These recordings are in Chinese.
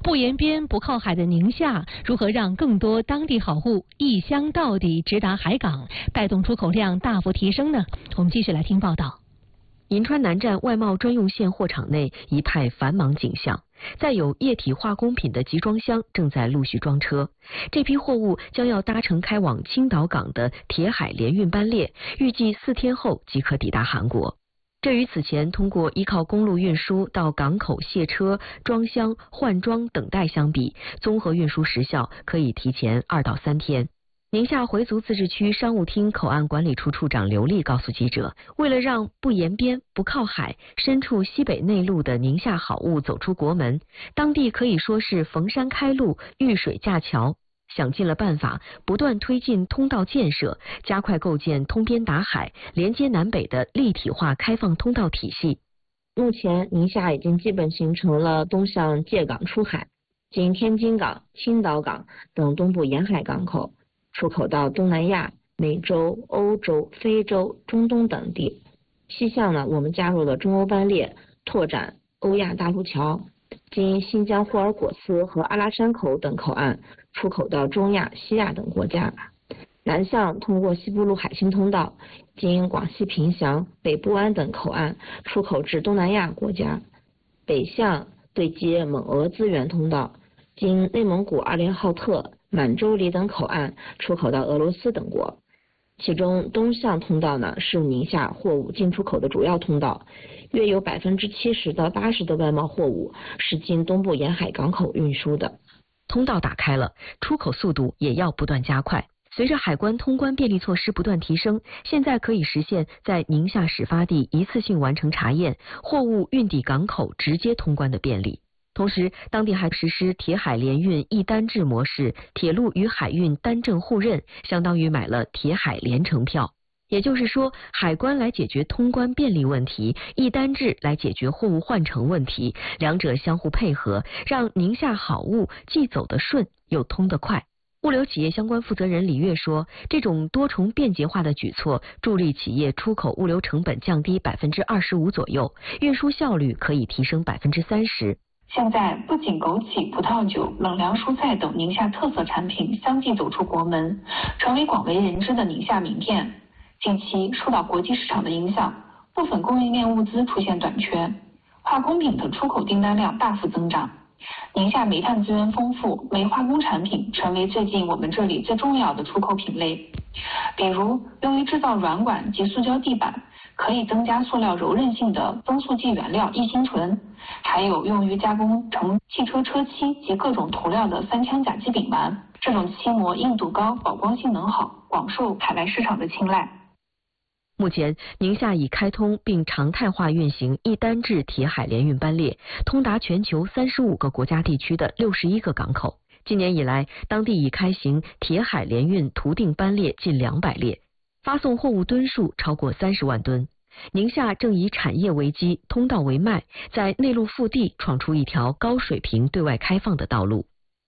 不沿边不靠海的宁夏，如何让更多当地好物一箱到底直达海港，带动出口量大幅提升呢？我们继续来听报道。 银川南站外贸专用线货场内一派繁忙景象，载有液体化工品的集装箱正在陆续装车。这批货物将要搭乘开往青岛港的铁海联运班列，预计4天后即可抵达韩国。这与此前通过依靠公路运输到港口卸车、装箱、换装等待相比，综合运输时效可以提前2到3天。宁夏回族自治区商务厅口岸管理处处长刘丽告诉记者，为了让不沿边、不靠海、身处西北内陆的宁夏好物走出国门，当地可以说是逢山开路、遇水架桥，想尽了办法，不断推进通道建设，加快构建通边达海、连接南北的立体化开放通道体系。 目前，宁夏已经基本形成了东向界港出海，经天津港、青岛港等东部沿海港口，出口到东南亚、美洲、欧洲、非洲、中东等地。西向呢，我们加入了中欧班列，拓展欧亚大陆桥，经新疆霍尔果斯和阿拉山口等口岸出口到中亚、西亚等国家。南向通过西部陆海新通道，经广西凭祥、北部湾等口岸出口至东南亚国家。北向对接蒙俄资源通道，经内蒙古阿联浩特、满洲里等口岸出口到俄罗斯等国。其中东向通道呢，是宁夏货物进出口的主要通道，约有70%到80%的外贸货物是经东部沿海港口运输的。 通道打开了，出口速度也要不断加快。随着海关通关便利措施不断提升，现在可以实现在宁夏始发地一次性完成查验，货物运抵港口直接通关的便利。同时，当地还实施铁海联运一单制模式，铁路与海运单证互认，相当于买了铁海联程票。也就是说，海关来解决通关便利问题，一单制来解决货物换乘问题，两者相互配合，让宁夏好物既走得顺又通得快。物流企业相关负责人李月说，这种多重便捷化的举措，助力企业出口物流成本降低25%左右，运输效率可以提升30%。 现在不仅枸杞、葡萄酒、冷凉蔬菜等宁夏特色产品相继走出国门，成为广为人知的宁夏名片。近期受到国际市场的影响，部分供应链物资出现短缺，化工品的出口订单量大幅增长。宁夏煤炭资源丰富，煤化工产品成为最近我们这里最重要的出口品类。比如用于制造软管及塑胶地板，可以增加塑料柔韧性的增塑剂原料异辛醇，还有用于加工成汽车车漆及各种涂料的三羟甲基丙烷，这种漆膜硬度高，保光性能好，广受海外市场的青睐。 目前，宁夏已开通并常态化运行一单制铁海联运班列，通达全球35个国家地区的61个港口。今年以来，当地已开行铁海联运图定班列近200列，发送货物吨数超过30万吨。宁夏正以产业为基，通道为脉，在内陆腹地闯出一条高水平对外开放的道路。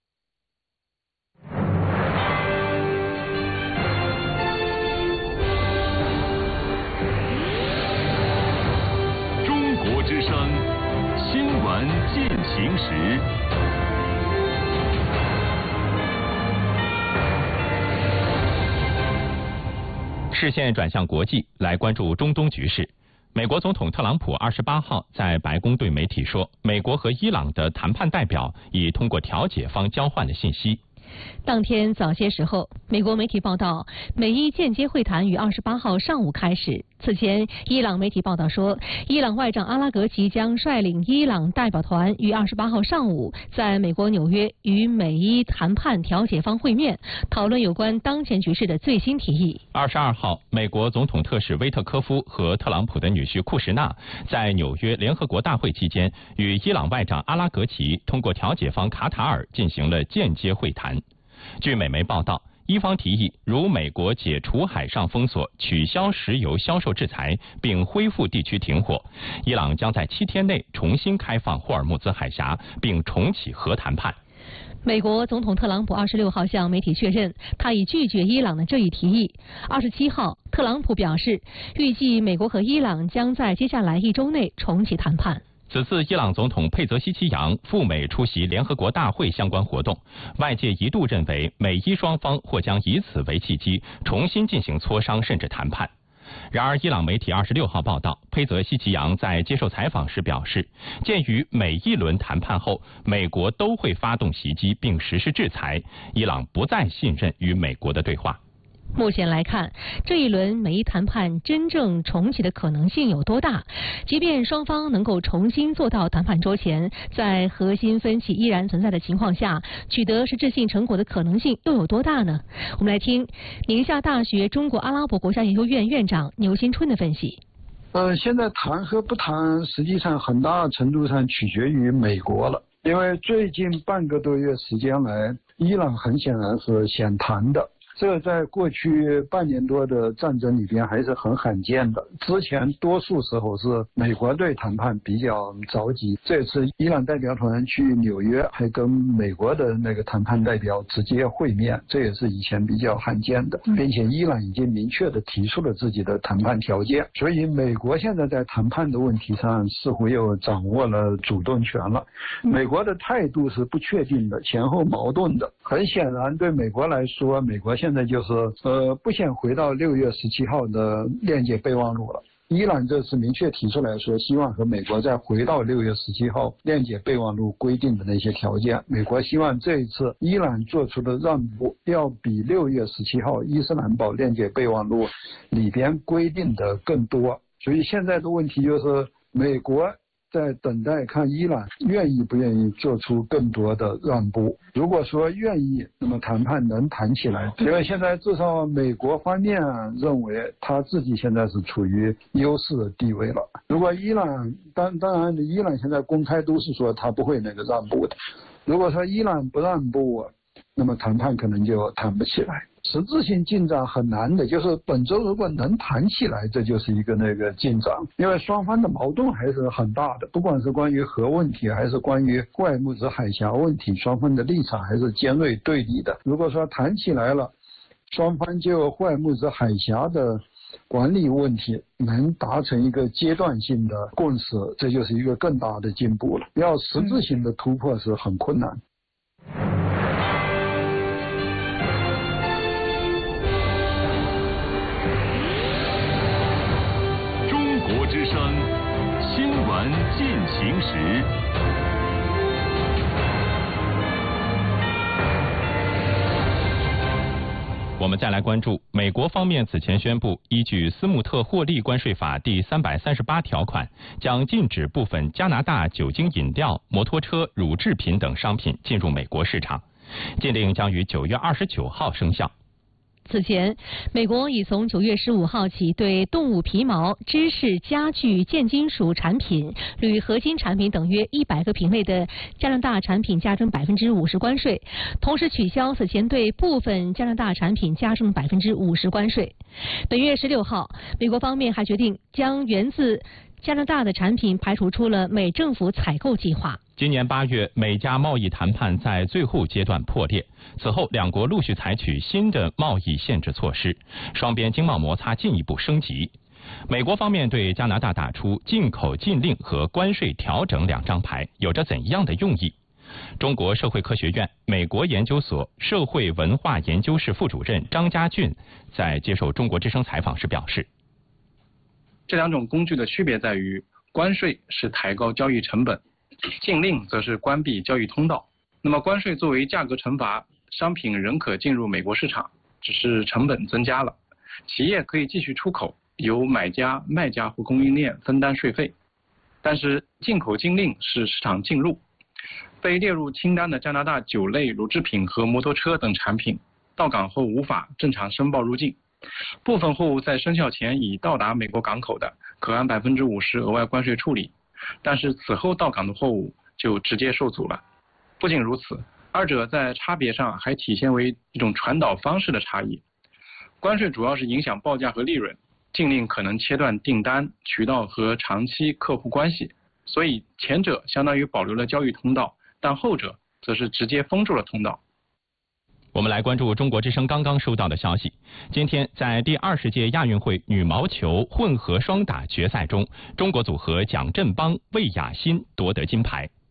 中国之声新闻进行时。视线转向国际，来关注中东局势。美国总统特朗普28号在白宫对媒体说，美国和伊朗的谈判代表已通过调解方交换的信息。 当天早些时候，美国媒体报道，美伊间接会谈于28号上午开始。此前，伊朗媒体报道说，伊朗外长阿拉格齐将率领伊朗代表团于28号上午在美国纽约与美伊谈判调解方会面，讨论有关当前局势的最新提议。 22号，美国总统特使威特科夫和特朗普的女婿库什纳在纽约联合国大会期间，与伊朗外长阿拉格齐通过调解方卡塔尔进行了间接会谈。据美媒报道，伊方提议如美国解除海上封锁、取消石油销售制裁，并恢复地区停火，伊朗将在7天内重新开放霍尔木兹海峡，并重启核谈判。 美国总统特朗普26号向媒体确认，他已拒绝伊朗的这一提议。27号，特朗普表示，预计美国和伊朗将在接下来1周内重启谈判。 此次伊朗总统佩泽希奇扬赴美出席联合国大会相关活动，外界一度认为美伊双方或将以此为契机重新进行磋商甚至谈判。然而，伊朗媒体26号报道，佩泽希奇扬在接受采访时表示，鉴于每一轮谈判后美国都会发动袭击并实施制裁，伊朗不再信任与美国的对话。 目前来看，这一轮美伊谈判真正重启的可能性有多大？即便双方能够重新坐到谈判桌前，在核心分歧依然存在的情况下，取得实质性成果的可能性又有多大呢？我们来听宁夏大学中国阿拉伯国家研究院院长牛新春的分析。 现在谈和不谈，实际上很大程度上取决于美国了，因为最近半个多月时间来，伊朗很显然是想谈的。这在过去半年多的战争里边还是很罕见的。之前多数时候是美国对谈判比较着急，这次伊朗代表团去纽约，还跟美国的那个谈判代表直接会面，这也是以前比较罕见的，并且伊朗已经明确的提出了自己的谈判条件，所以美国现在在谈判的问题上似乎又掌握了主动权了。美国的态度是不确定的，前后矛盾的。很显然，对美国来说，美国现在就是不想回到6月17号的链接备忘录了。伊朗这次明确提出来说，希望和美国再回到6月17号链接备忘录规定的那些条件。美国希望这一次伊朗做出的让步要比6月17号伊斯兰堡链接备忘录里边规定的更多。所以现在的问题就是美国在等待看伊朗愿意不愿意做出更多的让步。如果说愿意，那么谈判能谈起来。因为现在至少美国方面认为他自己现在是处于优势的地位了。如果伊朗当然伊朗现在公开都是说他不会那个让步的。如果说伊朗不让步，那么谈判可能就谈不起来。实质性进展很难的，就是本周如果能谈起来，这就是一个那个进展，因为双方的矛盾还是很大的，不管是关于核问题还是关于霍尔木兹海峡问题，双方的立场还是尖锐对立的。如果说谈起来了，双方就霍尔木兹海峡的管理问题能达成一个阶段性的共识，这就是一个更大的进步了。要实质性的突破是很困难。 之声新闻进行时。 我们再来关注美国方面此前宣布，依据斯穆特获利关税法第338条款，将禁止部分加拿大酒精饮料、摩托车、乳制品等商品进入美国市场。禁令将于9月29号生效。 此前，美国已从9月15号起对动物皮毛、芝士、家具、建金属产品、铝合金产品等约100个品类的加拿大产品加征50%关税，同时取消此前对部分加拿大产品加征50%关税。本月16号，美国方面还决定将源自加拿大的产品排除出了美政府采购计划。 今年8月，美加贸易谈判在最后阶段破裂，此后两国陆续采取新的贸易限制措施，双边经贸摩擦进一步升级。美国方面对加拿大打出进口禁令和关税调整2张牌，有着怎样的用意？中国社会科学院美国研究所社会文化研究室副主任张家俊在接受中国之声采访时表示， 这2种工具的区别在于，关税是抬高交易成本，禁令则是关闭交易通道。那么关税作为价格惩罚，商品仍可进入美国市场，只是成本增加了。企业可以继续出口，由买家、卖家或供应链分担税费。但是进口禁令是市场禁入，被列入清单的加拿大酒类、乳制品和摩托车等产品，到港后无法正常申报入境。部分货物在生效前已到达美国港口的，可按50%额外关税处理，但是此后到港的货物就直接受阻了。不仅如此，二者在差别上还体现为一种传导方式的差异。关税主要是影响报价和利润，禁令可能切断订单、渠道和长期客户关系，所以前者相当于保留了交易通道，但后者则是直接封住了通道。 我们来关注中国之声刚刚收到的消息。今天在第20届亚运会羽毛球混合双打决赛中，中国组合蒋振邦、魏雅欣夺得金牌。